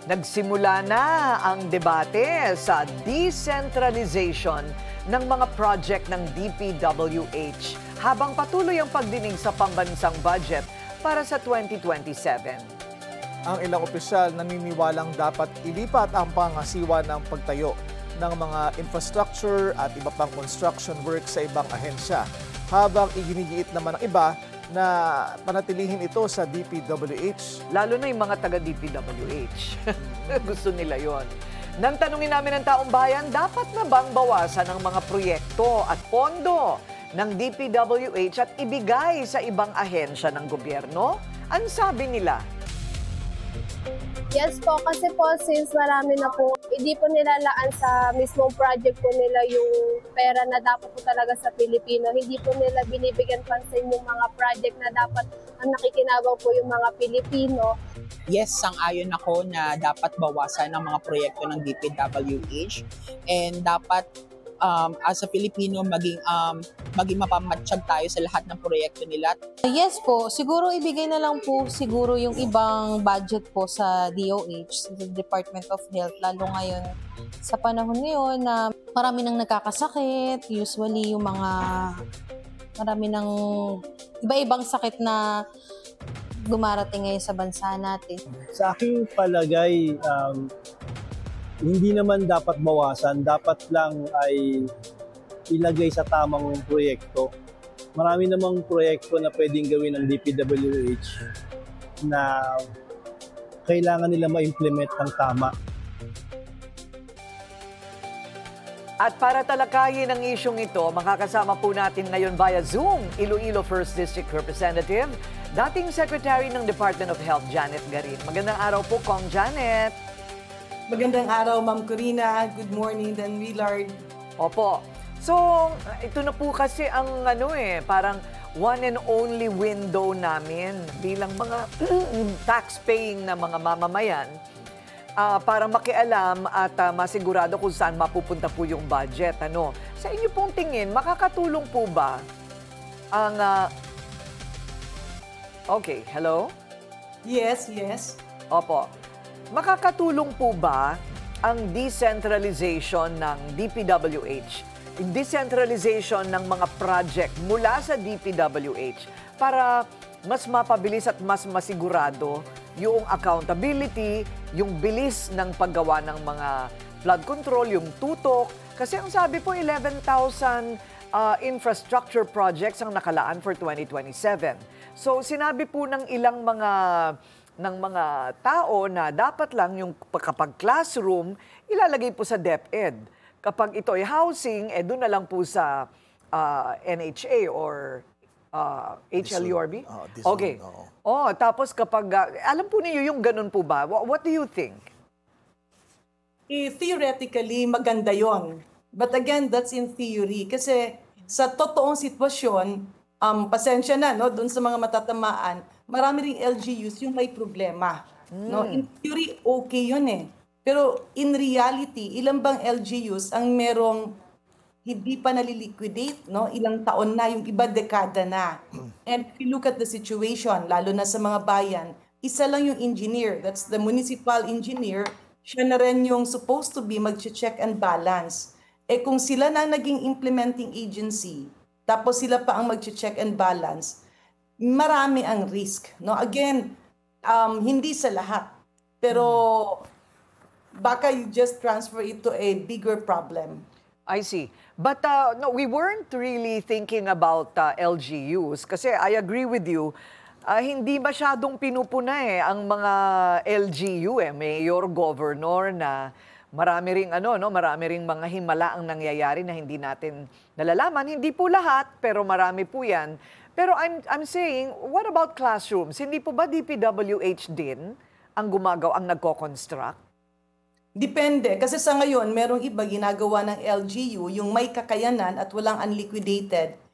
Nagsimula na ang debate sa decentralization ng mga project ng DPWH habang patuloy ang pagdinig sa pambansang budget para sa 2027. Ang ilang opisyal naniniwalang dapat ilipat ang pangasiwa ng pagtayo ng mga infrastructure at iba pang construction work sa ibang ahensya, habang iginigiit naman ng iba na panatilihin ito sa DPWH. Lalo na yung mga taga-DPWH. Gusto nila yon. Nang tanungin namin ng taong bayan, dapat na bang bawasan ang mga proyekto at pondo ng DPWH at ibigay sa ibang ahensya ng gobyerno? Ang sabi nila? Yes po, kasi po since marami na po, hindi po nilalaan sa mismong project po nila yung pera na dapat po talaga sa Pilipino. Hindi po nila binibigyan pansin yung mga project na dapat ang nakikinabang po yung mga Pilipino. Yes, sang-ayon ako na dapat bawasan ang mga proyekto ng DPWH and dapat as a Filipino maging mapamatsyag tayo sa lahat ng proyekto nila. Yes po, siguro ibigay na lang po siguro yung ibang budget po sa DOH, sa Department of Health, lalo ngayon sa panahon ngayon na marami nang nagkakasakit, usually yung mga marami ng iba-ibang sakit na dumarating ngayon sa bansa natin. Sa aking palagay, hindi naman dapat bawasan, dapat lang ay ilagay sa tamang proyekto. Marami namang proyekto na pwedeng gawin ng DPWH na kailangan nila ma-implement ng tama. At para talakayin ang isyong ito, makakasama po natin ngayon via Zoom, Iloilo 1st District Representative, dating Secretary ng Department of Health, Janet Garin. Magandang araw po, Kong Janet. Magandang araw, Ma'am Corina. Good morning, Dan Willard. Opo. So, ito na po kasi ang parang one and only window namin bilang mga tax-paying na mga mamamayan para makialam at masigurado kung saan mapupunta po yung budget. Sa inyo pong tingin, makakatulong po ba ang... Okay, hello? Yes. Opo. Makakatulong po ba ang decentralization ng DPWH, decentralization ng mga project mula sa DPWH para mas mapabilis at mas masigurado yung accountability, yung bilis ng paggawa ng mga flood control, yung tutok? Kasi ang sabi po, 11,000 infrastructure projects ang nakalaan for 2027. So sinabi po ng ilang mga tao na dapat lang yung kapag classroom, ilalagay po sa DepEd. Kapag ito ay housing, doon na lang po sa NHA or HLURB? Okay. Tapos kapag, alam po niyo yung ganun po ba? What do you think? Theoretically, maganda yon. But again, that's in theory. Kasi sa totoong sitwasyon, pasensya na doon sa mga matatamaan, marami ring LGUs yung may problema. In theory, okay yun eh. Pero in reality, ilan bang LGUs ang merong hindi pa naliliquidate? Ilang taon na, yung iba dekada na. And if you look at the situation, lalo na sa mga bayan, isa lang yung engineer, that's the municipal engineer, siya na rin yung supposed to be mag-check and balance. Kung sila na naging implementing agency, tapos sila pa ang mag-check and balance, marami ang risk. Again, hindi sa lahat. Pero baka you just transfer it to a bigger problem. I see. But no, we weren't really thinking about LGUs kasi I agree with you. Hindi masyadong pinupuna ang mga LGU, mayor, governor, na marami ring marami ring mga himala ang nangyayari na hindi natin nalalaman. Hindi po lahat, pero marami po 'yan. Pero I'm saying, what about classrooms? Hindi po ba DPWH din ang nagko-construct? Depende. Kasi sa ngayon, merong iba ginagawa ng LGU, yung may kakayanan at walang unliquidated.